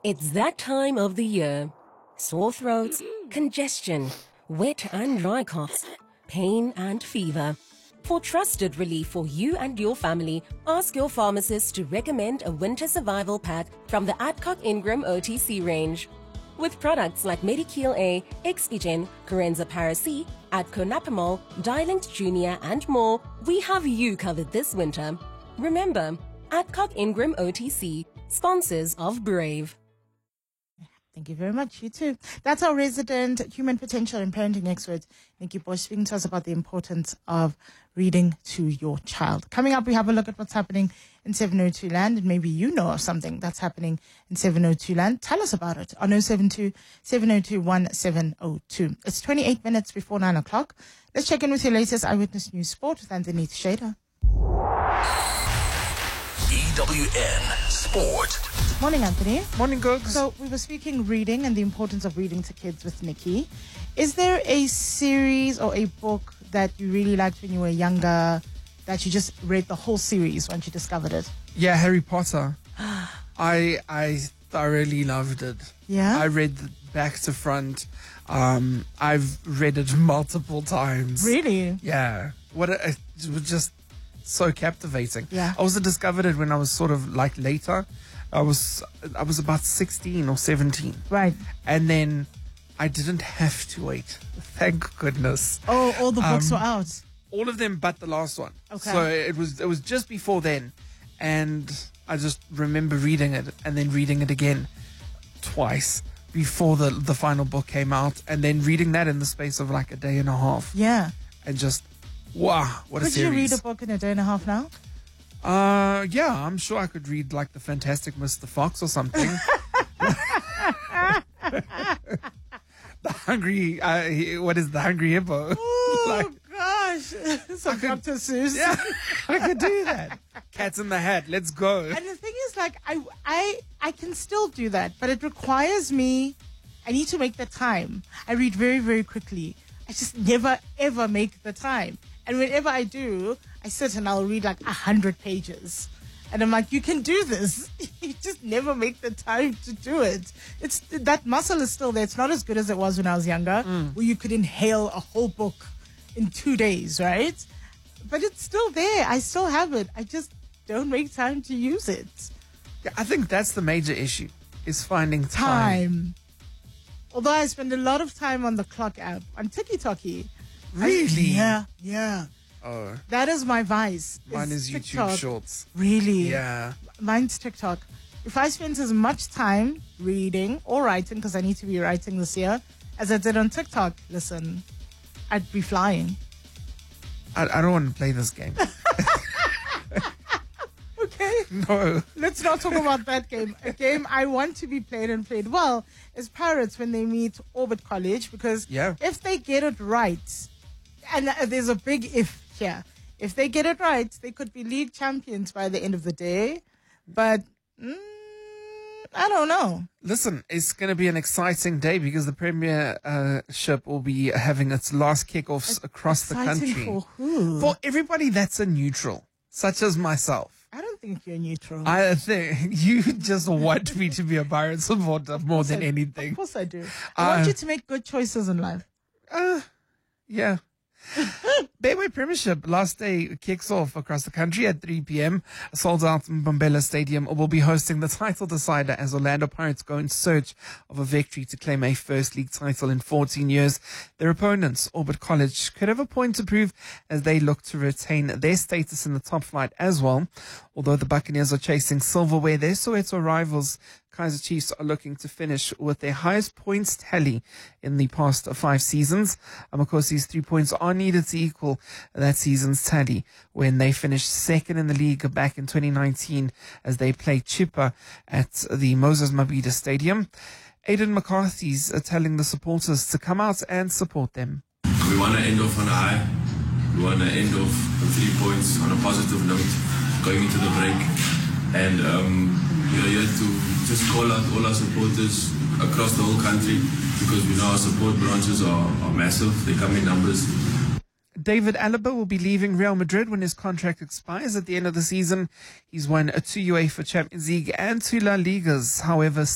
It's that time of the year. Sore throats, congestion, wet and dry coughs, pain and fever. For trusted relief for you and your family, ask your pharmacist to recommend a winter survival pack from the Adcock Ingram OTC range. With products like Medikeel A, Expigen, Corenza Para-C, Adco Napamol, Dialint Junior and more, we have you covered this winter. Remember, Adcock Ingram OTC, sponsors of Brave. Thank you very much. You too. That's our resident human potential and parenting expert, Nikki Bosch, speaking to us about the importance of reading to your child. Coming up, we have a look at what's happening in 702 Land, and maybe you know of something that's happening in 702 Land. Tell us about it on 072-702-1702. It's 28 minutes before 9 o'clock. Let's check in with your latest Eyewitness News Sport with Anthony Shader. EWN Sport. Morning, Anthony. Morning, Googs. So we were speaking reading and the importance of reading to kids with Nikki. Is there a series or a book that you really liked when you were younger that you just read the whole series once you discovered it? Yeah, Harry Potter. I thoroughly loved it. Yeah? I read it back to front. I've read it multiple times. Really? Yeah. It was just so captivating. Yeah. I also discovered it when I was sort of like later. I was about 16 or 17. Right. And then I didn't have to wait. Thank goodness. Oh, all the books were out. All of them but the last one. Okay. So it was just before then, and I just remember reading it and then reading it again twice before the final book came out, and then reading that in the space of like a day and a half. Yeah. And just wow, what a Could series. you read a book in a day and a half now? Yeah, I'm sure I could read like The Fantastic Mr. Fox or something. The Hungry, what is The Hungry Hippo? Oh, gosh. Some Dr. Seuss. Yeah, I could do that. Cats in the Hat, let's go. And the thing is, like, I can still do that, but it requires me, I need to make the time. I read very, very quickly. I just never, ever make the time. And whenever I do, I sit and I'll read like 100 pages. And I'm like, you can do this. You just never make the time to do it. That muscle is still there. It's not as good as it was when I was younger, where you could inhale a whole book in 2 days, right? But it's still there. I still have it. I just don't make time to use it. Yeah, I think that's the major issue, is finding time. Although I spend a lot of time on the clock app, on TikTok. Really? Yeah. Oh, That is my vice. mine is TikTok. YouTube Shorts. Really? Yeah. Mine's TikTok. If I spent as much time reading or writing, because I need to be writing this year, as I did on TikTok, listen, I'd be flying. I don't want to play this game. Okay? No. Let's not talk about that game. A game I want to be played and played well is Pirates when they meet Orbit College, because if they get it right, and there's a big if here, if they get it right, they could be league champions by the end of the day. But I don't know. Listen, it's going to be an exciting day because the Premiership will be having its last kickoffs across the country. For who? For everybody that's a neutral, such as myself. I don't think you're neutral. I think you just want me to be a Pirate supporter more than anything. Of course I do. I want you to make good choices in life. Yeah. Betway Premiership last day kicks off across the country at 3 p.m. Sold out Mbombela Stadium will be hosting the title decider as Orlando Pirates go in search of a victory to claim a first league title in 14 years. Their opponents, Orbit College, could have a point to prove as they look to retain their status in the top flight as well. Although the Buccaneers are chasing silverware, their Soweto rivals Kaizer Chiefs are looking to finish with their highest points tally in the past 5 seasons. Of course, these 3 points are needed to equal that season's tally when they finished second in the league back in 2019 as they played Chippa at the Moses Mabhida Stadium. Aidan McCarthy's telling the supporters to come out and support them. We want to end off on a high. We want to end off on 3 points on a positive note going into the break. And we are here to just call out all our supporters across the whole country because we know our support branches are massive. They come in numbers. David Alaba will be leaving Real Madrid when his contract expires at the end of the season. He's won 2 UEFA Champions League and 2 La Ligas. However,